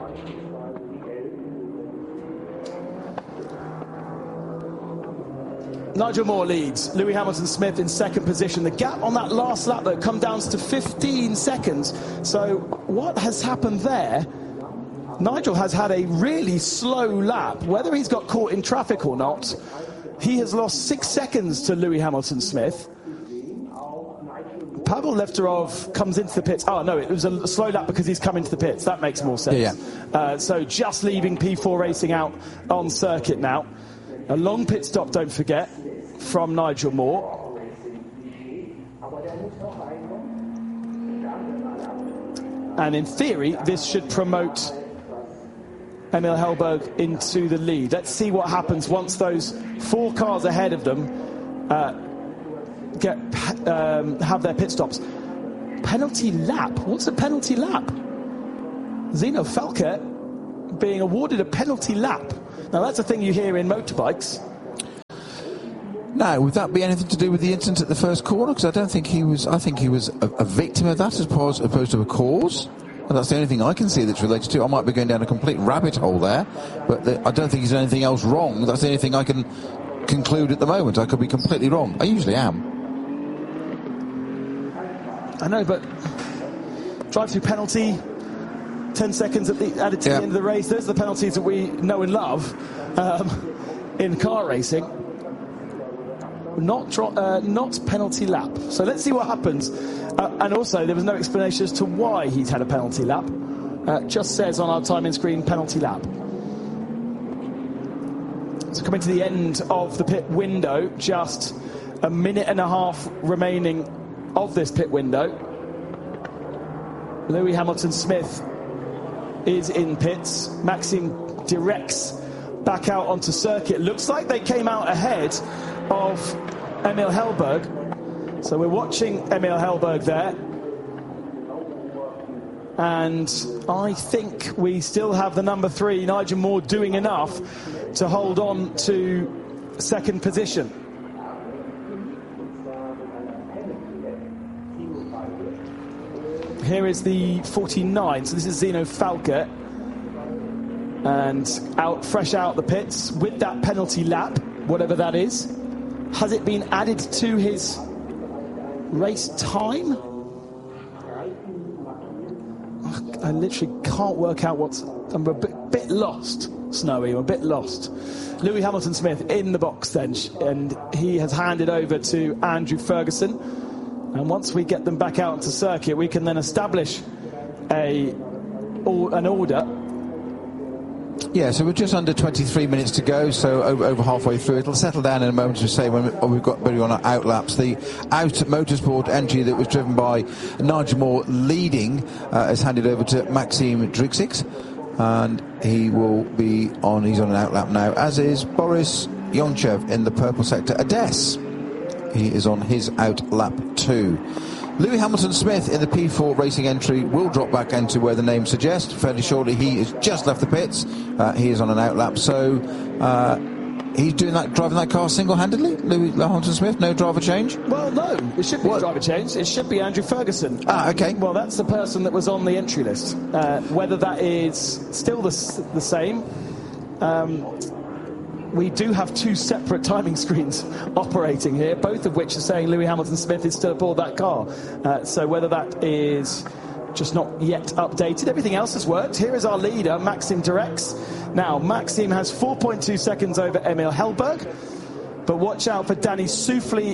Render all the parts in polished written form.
Nigel Moore leads. Lewis Hamilton-Smith in second position. The gap on that last lap, though, come down to 15 seconds. So what has happened there? Nigel has had a really slow lap. Whether he's got caught in traffic or not, he has lost 6 seconds to Lewis Hamilton-Smith. Pavel Lefterov comes into the pits. Oh, no, it was a slow lap because he's come into the pits. That makes more sense. Yeah. So just leaving P4 Racing out on circuit now. A long pit stop, don't forget, from Nigel Moore. And in theory, this should promote Emil Hellberg into the lead. Let's see what happens once those 4 cars ahead of them have their pit stops. Penalty lap? What's a penalty lap? Zeno Falker being awarded a penalty lap. Now that's a thing you hear in motorbikes. Now, would that be anything to do with the incident at the first corner? Because I don't think he was. I think he was a victim of that as opposed to a cause. And that's the only thing I can see that's related to it. I might be going down a complete rabbit hole there, but I don't think he's done anything else wrong. That's the only thing I can conclude at the moment. I could be completely wrong. I usually am. I know, but drive-through penalty, 10 seconds added to the end of the race. Those are the penalties that we know and love in car racing. Not penalty lap. So let's see what happens. And also, there was no explanation as to why he's had a penalty lap. Just says on our timing screen, penalty lap. So coming to the end of the pit window, just a minute and a half remaining of this pit window. Lewis Hamilton-Smith is in pits. Maxime Directs back out onto circuit. Looks like they came out ahead of Emil Hellberg. So we're watching Emil Hellberg there. And I think we still have the number 3, Nigel Moore, doing enough to hold on to second position. Here is the 49, so this is Zeno Falker. And fresh out the pits with that penalty lap, whatever that is. Has it been added to his race time? I literally can't work out I'm a bit lost, Snowy. I'm a bit lost. Lewis Hamilton-Smith in the box then, and he has handed over to Andrew Ferguson. And once we get them back out onto circuit, we can then establish an order. Yeah, so we're just under 23 minutes to go, so over halfway through. It'll settle down in a moment to say when we've got ready on our out laps. The out motorsport entry that was driven by Nigel Moore leading is handed over to Maxime Drixix, and he's on an out lap now, as is Boris Yonchev in the purple sector Ades. He is on his out lap 2. Lewis Hamilton-Smith in the P4 Racing entry will drop back into where the name suggests. Fairly shortly, he has just left the pits. He is on an out lap, so he's driving that car single-handedly. Lewis Hamilton-Smith, no driver change. Well, no, it should be a driver change. It should be Andrew Ferguson. Okay. Well, that's the person that was on the entry list. Whether that is still the same. We do have 2 separate timing screens operating here, both of which are saying Lewis Hamilton-Smith is still aboard that car. So whether that is just not yet updated, everything else has worked. Here is our leader, Maxime Directs. Now, Maxime has 4.2 seconds over Emil Hellberg, but watch out for Danny Soufi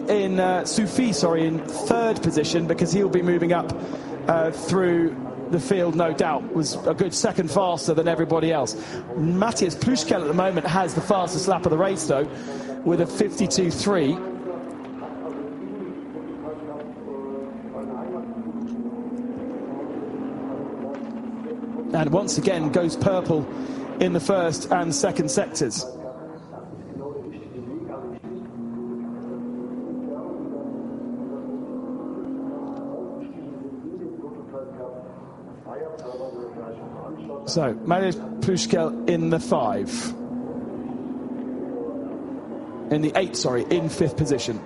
in third position, because he'll be moving up through the field, no doubt. Was a good second faster than everybody else. Matthias Pluschkel at the moment has the fastest lap of the race, though, with a 52.3. And once again goes purple in the first and second sectors. So, Matthias Pluschkel in the 5. In fifth position.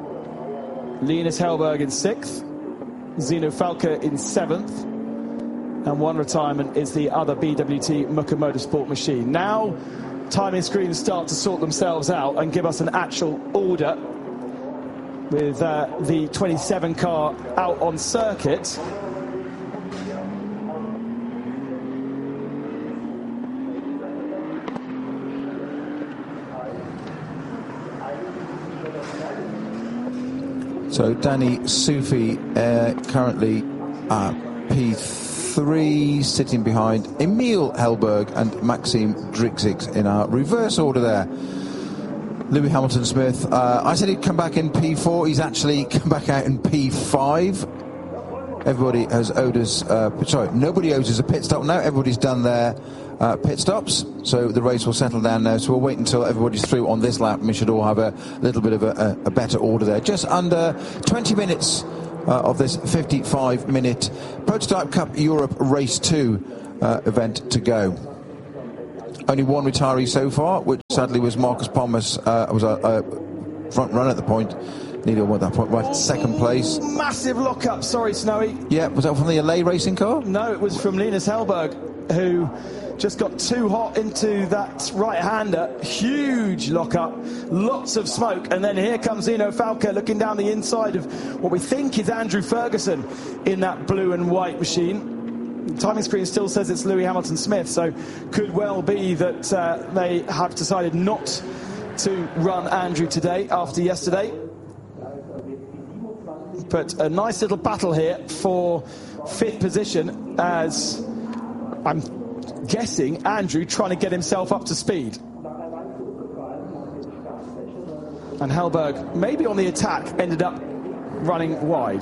Linus Hellberg in 6th. Zeno Falker in 7th. and one retirement is the other BWT Muka Motorsport machine. Now timing screens start to sort themselves out and give us an actual order with the 27 car out on circuit. So Danny Soufi currently at P3, sitting behind Emil Hellberg and Maxime Drixig in our reverse order there. Lewis Hamilton Smith, I said he'd come back in P4, he's actually come back out in P5. Everybody has owed us, nobody owes us a pit stop now, everybody's done their pit stops, so the race will settle down now, so we'll wait until everybody's through on this lap and we should all have a little bit of a better order there. Just under 20 minutes of this 55-minute Prototype Cup Europe Race 2 event to go. Only one retiree so far, which sadly was Marcus Palmas, was a front run at the point. Neither one at that point, right, second place. Massive lock-up, sorry Snowy. Yeah, was that from the LA racing car? No, it was from Linus Hellberg, who just got too hot into that right-hander. Huge lock-up, lots of smoke, and then here comes Zeno Falca looking down the inside of what we think is Andrew Ferguson in that blue and white machine. The timing screen still says it's Lewis Hamilton Smith, so could well be that they have decided not to run Andrew today after yesterday. But a nice little battle here for fifth position, as I'm guessing Andrew trying to get himself up to speed. And Hellberg, maybe on the attack, ended up running wide.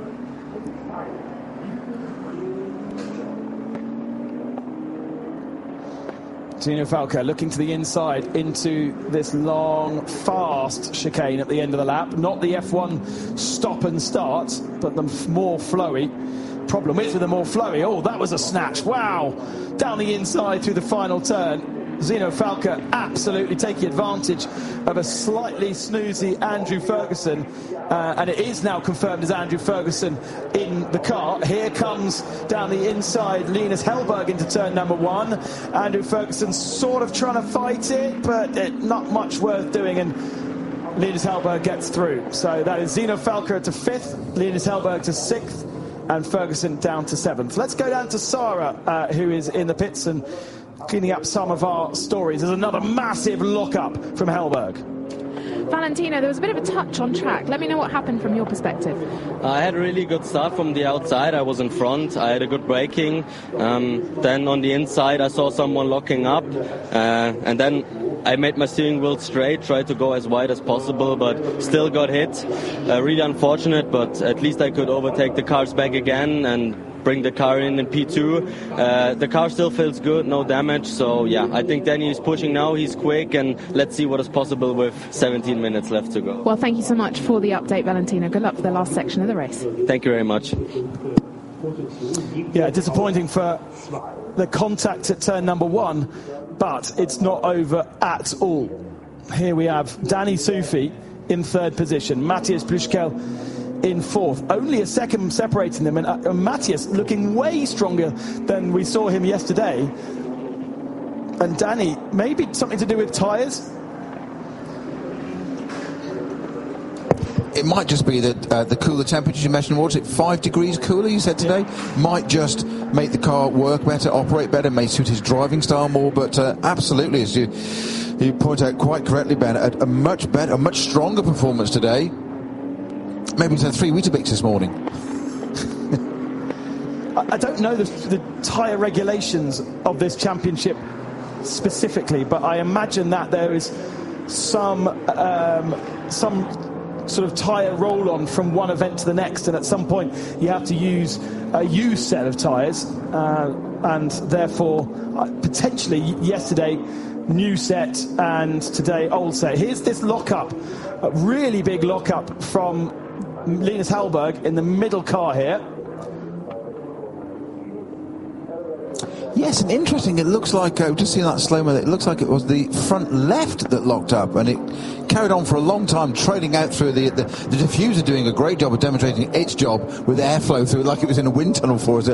Zeno Falca looking to the inside into this long, fast chicane at the end of the lap. Not the F1 stop and start, but the more flowy. Problem is with the more flowy, oh, that was a snatch. Wow! Down the inside through the final turn. Zeno Falca absolutely taking advantage of a slightly snoozy Andrew Ferguson. And it is now confirmed as Andrew Ferguson in the car. Here comes down the inside Linus Hellberg into turn number one. Andrew Ferguson sort of trying to fight it, but not much worth doing. And Linus Hellberg gets through. So that is Zeno Falca to fifth, Linus Hellberg to sixth, and Ferguson down to seventh. Let's go down to Sarah, who is in the pits and cleaning up some of our stories. There's another massive lock-up from Hellberg. Valentino, there was a bit of a touch on track. Let me know what happened from your perspective. I had a really good start from the outside. I was in front. I had a good braking. Then on the inside, I saw someone locking up. And then I made my steering wheel straight, tried to go as wide as possible, but still got hit. Really unfortunate, but at least I could overtake the cars back again and bring the car in P2. The car still feels good, no damage. So yeah, I think Danny is pushing now. He's quick, and let's see what is possible with 17 minutes left to go. Well, thank you so much for the update, Valentino. Good luck for the last section of the race. Thank you very much. Yeah, disappointing for the contact at turn number one, but it's not over at all. Here we have Danny Soufi in third position, Matthias Plüschkel in fourth. Only a second separating them, and Matthias looking way stronger than we saw him yesterday. And Danny, maybe something to do with tyres? It might just be that the cooler temperatures you mentioned, was it 5 degrees cooler you said today? Yeah. Might just make the car work better, operate better, may suit his driving style more, but absolutely, as you point out quite correctly, Ben, a much better, a much stronger performance today. Maybe it's 3 Weetabix this morning. I don't know the tyre regulations of this championship specifically, but I imagine that there is some sort of tyre roll-on from one event to the next, and at some point you have to use a used set of tyres, and therefore potentially yesterday new set and today old set. Here's this lock-up, a really big lock-up from Linus Hellberg in the middle car here. Yes, and interesting. It looks like, just seeing that slow-mo, it looks like it was the front left that locked up, and it carried on for a long time, trailing out through the diffuser, doing a great job of demonstrating its job with airflow through, like it was in a wind tunnel for us,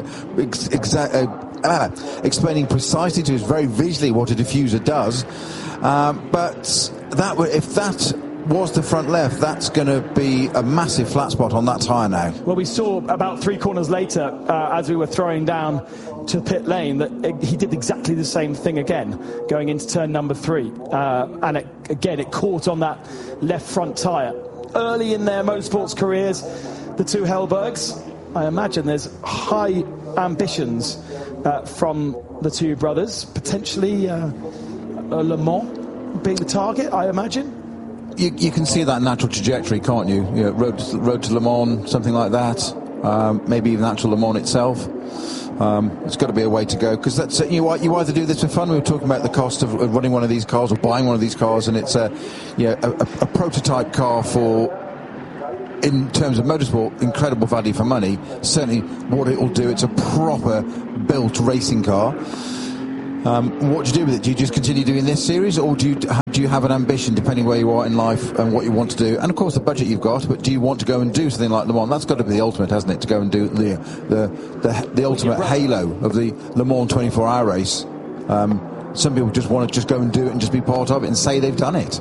explaining precisely to us very visually what a diffuser does. But if that was the front left, that's going to be a massive flat spot on that tyre now. Well, we saw about 3 corners later, as we were throwing down to pit lane, that he did exactly the same thing again, going into turn number 3. And it caught on that left front tyre. Early in their motorsports careers, the two Hellbergs, I imagine there's high ambitions from the two brothers, potentially Le Mans being the target, I imagine. You can see that natural trajectory, can't you? Road to Le Mans, something like that. Maybe even actual Le Mans itself. It's got to be a way to go, because that's you either do this for fun. We were talking about the cost of running one of these cars or buying one of these cars, and it's a prototype car for, in terms of motorsport, incredible value for money. Certainly, what it will do, it's a proper built racing car. What do you do with it? Do you just continue doing this series, or do you have an ambition, depending where you are in life and what you want to do, and of course the budget you've got? But do you want to go and do something like Le Mans? That's got to be the ultimate, hasn't it? To go and do the ultimate halo of the Le Mans 24-hour race. Some people just want to just go and do it and just be part of it and say they've done it.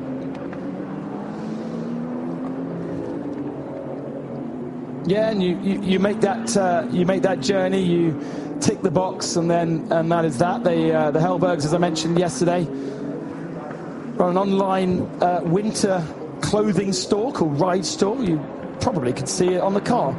Yeah, and you make that journey. You tick the box, and that is that. The Hellbergs, as I mentioned yesterday, run an online winter clothing store called Ride Store. You probably could see it on the car.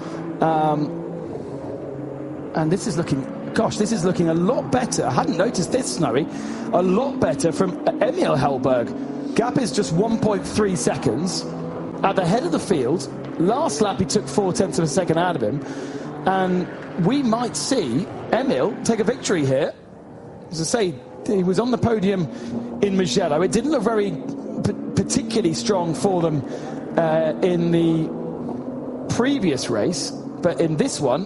And this is looking a lot better. I hadn't noticed this, Snowy. A lot better from Emil Hellberg. Gap is just 1.3 seconds at the head of the field. Last lap he took 0.4 of a second out of him, and we might see Emil take a victory here. As I say, he was on the podium in Mugello. It didn't look very particularly strong for them in the previous race, but in this one,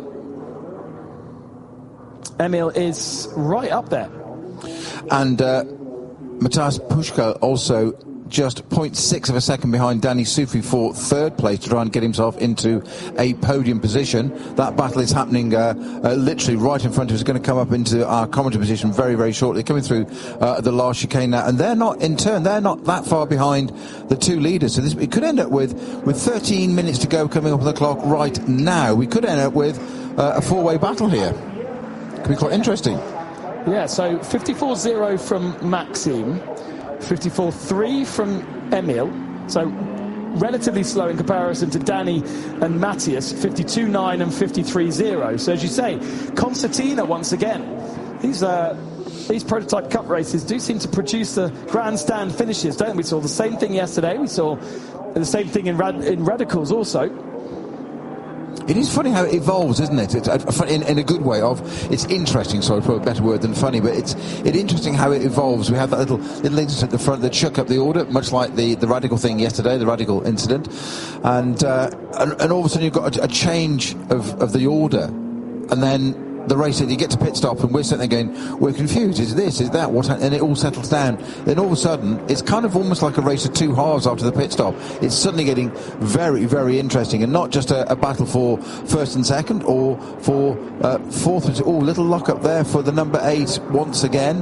Emil is right up there. And Matthias Puschka also just 0.6 of a second behind Danny Sufi for third place to try and get himself into a podium position. That battle is happening literally right in front of us. It's going to come up into our commentary position very, very shortly. Coming through the last chicane now, and they're not that far behind the two leaders. So it could end up with 13 minutes to go coming up on the clock right now. We could end up with a four-way battle here. Could be quite interesting. Yeah, so 54.0 from Maxime, 54.3 from Emil, so relatively slow in comparison to Danny and Matthias, 52.9 and 53.0. So as you say, Concertina once again. These prototype cup races do seem to produce the grandstand finishes, don't we? We saw the same thing yesterday. We saw the same thing in Radicals also. It is funny how it evolves, isn't it? It's in a good way. It's interesting. Sorry, probably a better word than funny, but it's interesting how it evolves. We have that little incident at the front that shook up the order, much like the Radical thing yesterday, the Radical incident, and all of a sudden you've got a change of the order, and then the race, you get to pit stop, and we're sitting there going, we're confused. Is this? Is that? What? And it all settles down. Then all of a sudden, it's kind of almost like a race of two halves after the pit stop. It's suddenly getting very, very interesting, and not just a battle for first and second, or for fourth. Oh, little lock up there for the number 8 once again,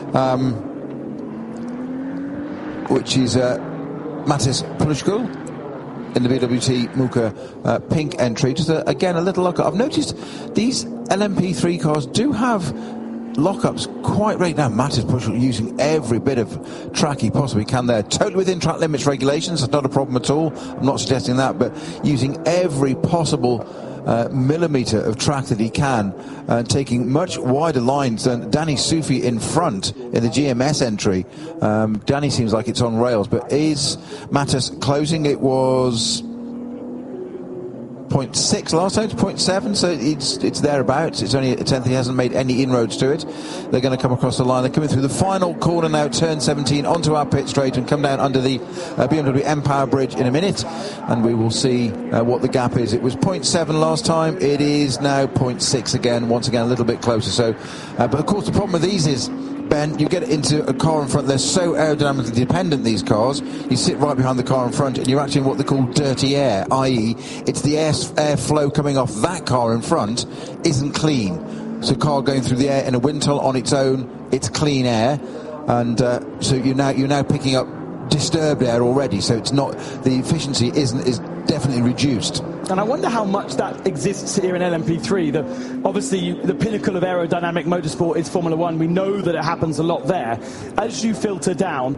which is Matis Pushkul in the BWT Muka pink entry. Just again a little lockup. I've noticed these LMP3 cars do have lockups quite right now. Matt is using every bit of track he possibly can there. Totally within track limits regulations. That's not a problem at all. I'm not suggesting that, but using every possible millimetre of track that he can, taking much wider lines than Danny Sufi in front in the GMS entry. Danny seems like it's on rails, but is Mattis closing? It was 0.6 last time, it's 0.7, so it's thereabouts. It's only a tenth. He hasn't made any inroads to it. They're going to come across the line. They're coming through the final corner now, turn 17, onto our pit straight and come down under the BMW M-Power bridge in a minute, and we will see what the gap is. It was 0.7 last time. It is now 0.6 again, once again a little bit closer. So, but of course the problem with these is, Ben, you get into a car in front, they're so aerodynamically dependent, these cars. You sit right behind the car in front and you're actually in what they call dirty air, i.e. it's the airflow coming off that car in front isn't clean. So a car going through the air in a wind tunnel on its own, it's clean air, and so you're now picking up disturbed air already, so it's not, the efficiency is definitely reduced. And I wonder how much that exists here in LMP3. Obviously, the pinnacle of aerodynamic motorsport is Formula One. We know that it happens a lot there. As you filter down,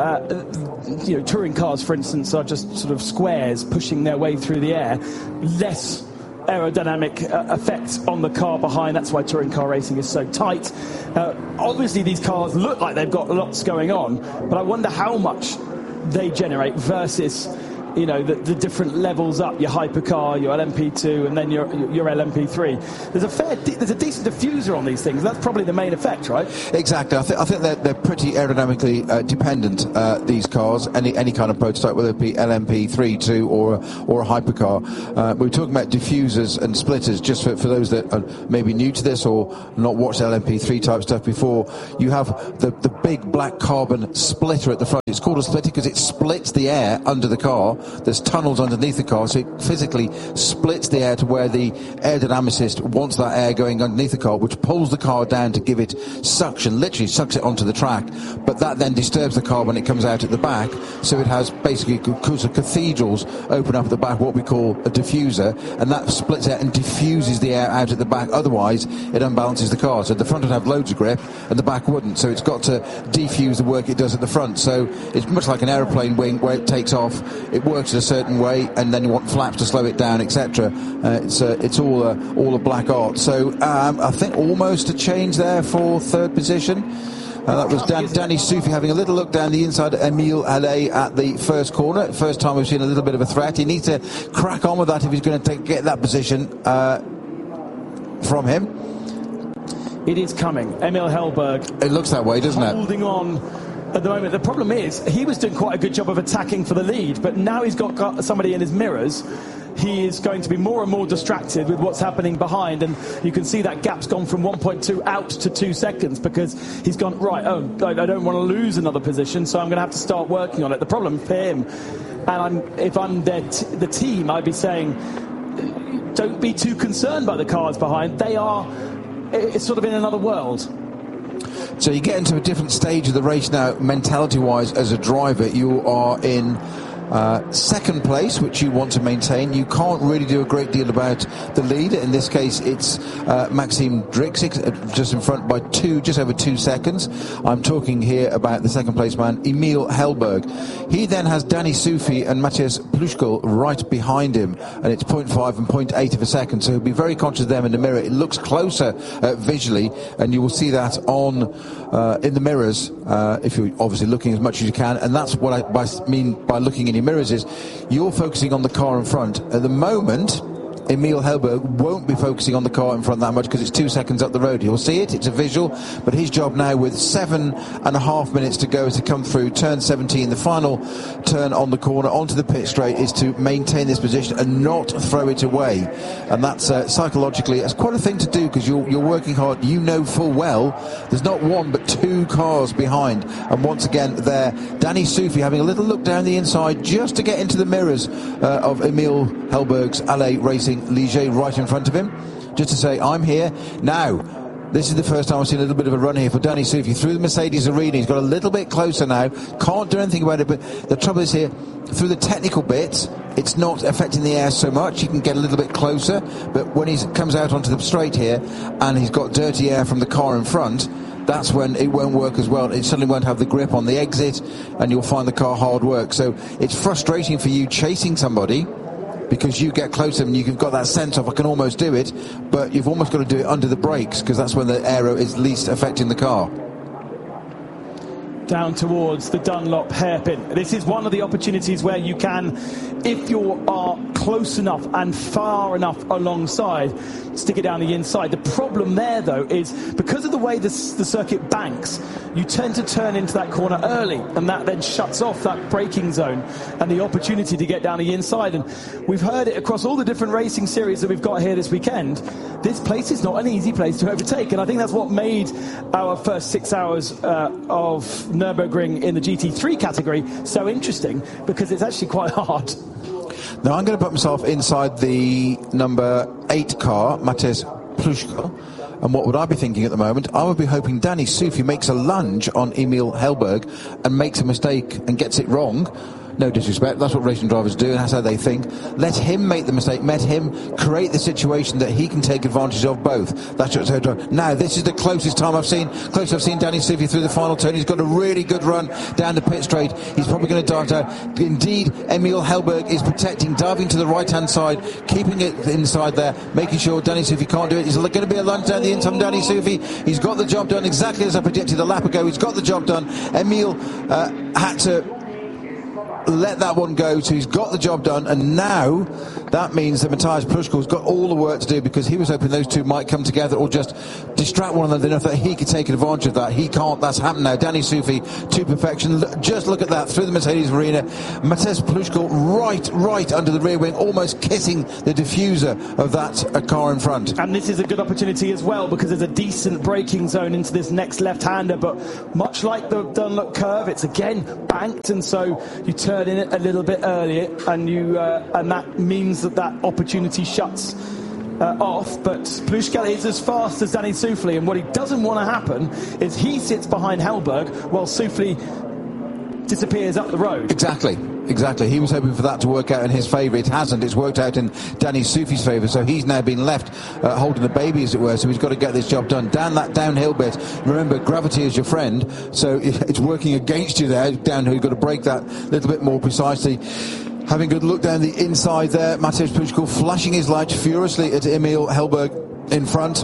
touring cars, for instance, are just sort of squares pushing their way through the air. Less aerodynamic effect on the car behind. That's why touring car racing is so tight. Obviously, these cars look like they've got lots going on, but I wonder how much they generate versus the different levels up, your hypercar, your LMP2, and then your LMP3. There's a decent diffuser on these things. That's probably the main effect, right? Exactly. I think they're pretty aerodynamically dependent, these cars, any kind of prototype, whether it be LMP3, 2, or a hypercar. We were talking about diffusers and splitters, just for those that are maybe new to this or not watched LMP3 type stuff before. You have the big black carbon splitter at the front. It's called a splitter because it splits the air under the car. There's tunnels underneath the car, so it physically splits the air to where the aerodynamicist wants that air going underneath the car, which pulls the car down to give it suction, literally sucks it onto the track. But that then disturbs the car when it comes out at the back, so it has basically, because of cathedrals open up at the back, what we call a diffuser, and that splits it and diffuses the air out at the back. Otherwise, it unbalances the car. So the front would have loads of grip, and the back wouldn't. So it's got to defuse the work it does at the front. So it's much like an aeroplane wing where it takes off. It works in a certain way, and then you want flaps to slow it down, etc. It's all a black art. So I think almost a change there for third position. That was Danny Soufi having a little look down the inside of Emile Allais at the first corner. First time we've seen a little bit of a threat. He needs to crack on with that if he's going to get that position from him. It is coming. Emil Hellberg. It looks that way, doesn't it? Holding on at the moment. The problem is he was doing quite a good job of attacking for the lead, but now he's got somebody in his mirrors. He is going to be more and more distracted with what's happening behind, and you can see that gap's gone from 1.2 out to 2 seconds because he's gone, right, I don't want to lose another position, so I'm going to have to start working on it. The problem for him, and if I'm the team, I'd be saying, don't be too concerned by the cars behind. It's sort of in another world. So you get into a different stage of the race now, mentality-wise, as a driver. You are in second place, which you want to maintain. You can't really do a great deal about the lead. In this case, it's Maxime Drixig, just in front by just over 2 seconds. I'm talking here about the second place man, Emil Hellberg. He then has Danny Soufi and Matthias Pluschkel right behind him, and it's 0.5 and 0.8 of a second, so he'll be very conscious of them in the mirror. It looks closer visually, and you will see that on in the mirrors if you're obviously looking as much as you can. And that's what I mean by looking in your mirrors, is you're focusing on the car in front. At the moment, Emil Hellberg won't be focusing on the car in front that much because it's 2 seconds up the road. He'll see it, it's a visual, but his job now with 7.5 minutes to go is to come through turn 17, the final turn on the corner onto the pit straight, is to maintain this position and not throw it away. And that's psychologically, it's quite a thing to do because you're working hard. You know full well there's not one but 2 cars behind. And once again there, Danny Soufi having a little look down the inside just to get into the mirrors of Emil Hellberg's Allais Racing Ligier right in front of him, just to say, I'm here. Now, this is the first time I've seen a little bit of a run here for Danny Soufi through the Mercedes arena. He's got a little bit closer now, can't do anything about it, but the trouble is here, through the technical bits, it's not affecting the air so much. He can get a little bit closer, but when he comes out onto the straight here and he's got dirty air from the car in front, that's when it won't work as well. It suddenly won't have the grip on the exit, and you'll find the car hard work. So it's frustrating for you chasing somebody, because you get closer and you've got that sense of, I can almost do it, but you've almost got to do it under the brakes because that's when the aero is least affecting the car. Down towards the Dunlop hairpin. This is one of the opportunities where you can if you are close enough and far enough alongside, stick it down the inside. The problem there, though, is because of the way the circuit banks, you tend to turn into that corner early, and that then shuts off that braking zone and the opportunity to get down the inside. And we've heard it across all the different racing series that we've got here this weekend. This place is not an easy place to overtake, and I think that's what made our first 6 hours of Nürburgring in the GT3 category so interesting, because it's actually quite hard. Now I'm going to put myself inside the number 8 car, Matej Pluško, and what would I be thinking at the moment? I would be hoping Danny Sufi makes a lunge on Emil Hellberg and makes a mistake and gets it wrong. No disrespect, that's what racing drivers do, and that's how they think. Let him make the mistake, let him create the situation that he can take advantage of both. That's what they're doing. Now, this is the closest I've seen Danny Sufi through the final turn. He's got a really good run down the pit straight. He's probably going to dive down. Indeed, Emil Hellberg is protecting, diving to the right-hand side, keeping it inside there, making sure Danny Sufi can't do it. He's going to be a lunge down the inside from Danny Sufi. He's got the job done exactly as I predicted a lap ago. He's got the job done. Emil had to let that one go, so he's got the job done, and now that means that Matej Pluško's got all the work to do, because he was hoping those two might come together or just distract one another enough that he could take advantage of that. He can't. That's happened now. Danny Sufi to perfection. Just look at that through the Mercedes arena. Matej Pluško right under the rear wing, almost kissing the diffuser of that car in front. And this is a good opportunity as well, because there's a decent braking zone into this next left-hander, but much like the Dunlop curve, it's again banked, and so you turn in it a little bit earlier, and and that means that opportunity shuts off. But Pluško is as fast as Danny Sufi, and what he doesn't want to happen is he sits behind Hellberg while Sufi disappears up the road. Exactly. He was hoping for that to work out in his favour. It hasn't. It's worked out in Danny Sufi's favour. So he's now been left holding the baby, as it were. So he's got to get this job done. Down that downhill bit. Remember, gravity is your friend. So it's working against you there. Downhill, you've got to brake that a little bit more precisely. Having a good look down the inside there. Matej Pluško flashing his light furiously at Emil Hellberg in front,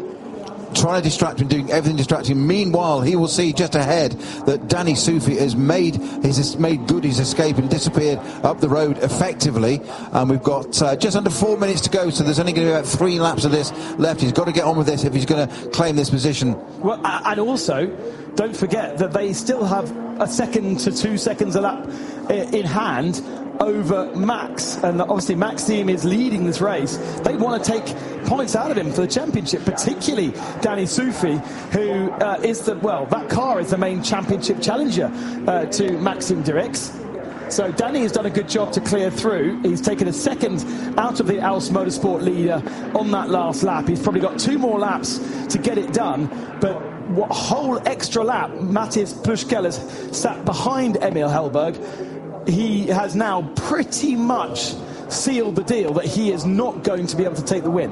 trying to distract him, doing everything distracting. Meanwhile, he will see just ahead that Danny Sufi has made good his escape and disappeared up the road effectively. And we've got just under 4 minutes to go, so there's only going to be about 3 laps of this left. He's got to get on with this if he's going to claim this position. Well, and also, don't forget that they still have 1 second to 2 seconds a lap in hand over Max, and obviously Maxime is leading this race. They want to take points out of him for the championship, particularly Danny Sufi, who that car is the main championship challenger to Maxime Dirix. So Danny has done a good job to clear through. He's taken a second out of the Als Motorsport leader on that last lap. He's probably got 2 more laps to get it done, but what whole extra lap Matej Pluško has sat behind Emil Hellberg. He has now pretty much sealed the deal that he is not going to be able to take the win.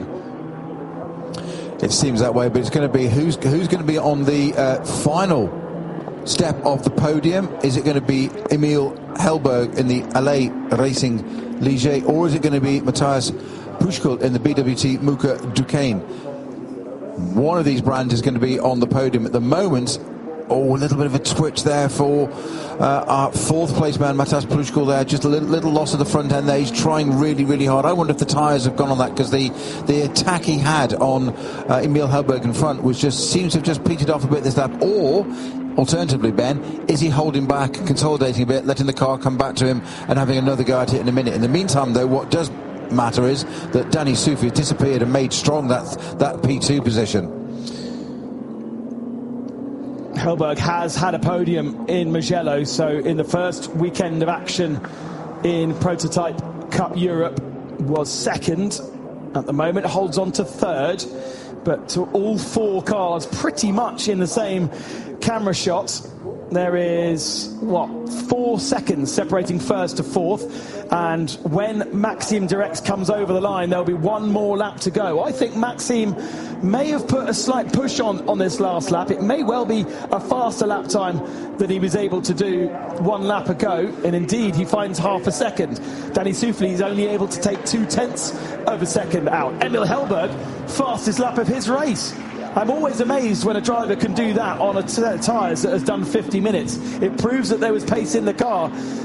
It seems that way, but it's going to be who's going to be on the final step of the podium. Is it going to be Emil Hellberg in the LA Racing Ligier, or is it going to be Matej Pluško in the BWT Muka Duquesne? One of these brands is going to be on the podium at the moment. Oh, a little bit of a twitch there for our 4th place man, Matej Pluško there. Just a little loss of the front end there. He's trying really hard. I wonder if the tyres have gone on that, because the attack he had on Emil Hellberg in front seems to have just petered off a bit this lap. Or, alternatively, Ben, is he holding back, consolidating a bit, letting the car come back to him and having another go at it in a minute? In the meantime, though, what does matter is that Danny Sufi disappeared and made strong that P2 position. Hellberg has had a podium in Mugello, so in the first weekend of action in Prototype Cup Europe was 2nd. At the moment holds on to 3rd, but to all 4 cars pretty much in the same camera shot. There is 4 seconds separating 1st to 4th, and when Maxime Dirix comes over the line, there'll be 1 more lap to go. I think Maxime may have put a slight push on this last lap. It may well be a faster lap time than he was able to do 1 lap ago, and indeed he finds half a second. Danny Sufi is only able to take 0.2 of a second out. Emil Hellberg, fastest lap of his race. I'm always amazed when a driver can do that on a set of tyres that has done 50 minutes. It proves that there was pace in the car.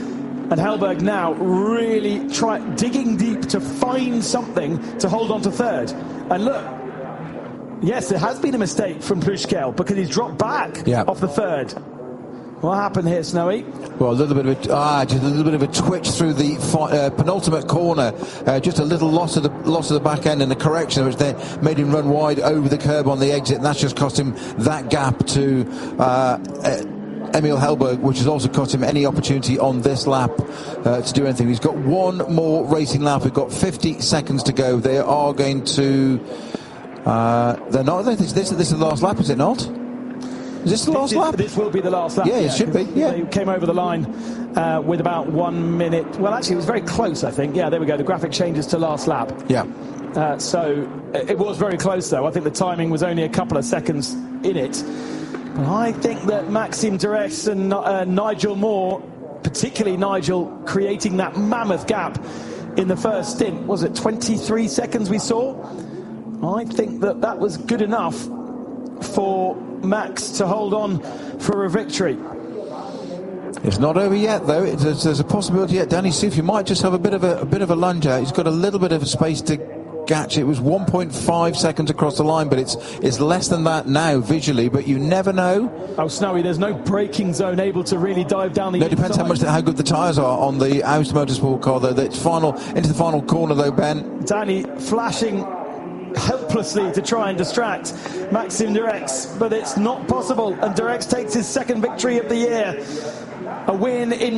And Hellberg now really digging deep to find something to hold on to third. And look, yes, there has been a mistake from Plutchkel because he's dropped back off the third. What happened here, Snowy? Well, just a little bit of a twitch through the penultimate corner. Just a little loss of the back end and the correction, which then made him run wide over the curb on the exit, and that's just cost him that gap to Emil Hellberg, which has also cost him any opportunity on this lap to do anything. He's got one more racing lap. We've got 50 seconds to go. They are going to. They're not. This is the last lap, is it not? Is this the last lap? This will be the last lap. Yeah, it should be. Yeah. They came over the line with about 1 minute. Well, actually, it was very close, I think. Yeah, there we go. The graphic changes to last lap. Yeah. So it was very close, though. I think the timing was only a couple of seconds in it. But I think that Maxime Durex and Nigel Moore, particularly Nigel, creating that mammoth gap in the first stint. Was it 23 seconds we saw? I think that was good enough for Max to hold on for a victory. It's not over yet, though. There's a possibility yet. Danny Souffy might just have a bit of a lunge out. He's got a little bit of space to catch. It was 1.5 seconds across the line, but it's less than that now visually. But you never know. Oh, Snowy, there's no braking zone able to really dive down the. No, it depends how good the tyres are on the Aust Motorsport car, though. Into the final corner, though, Ben. Danny flashing helplessly to try and distract Maxime Durex, but it's not possible, and Durex takes his second victory of the year, a win in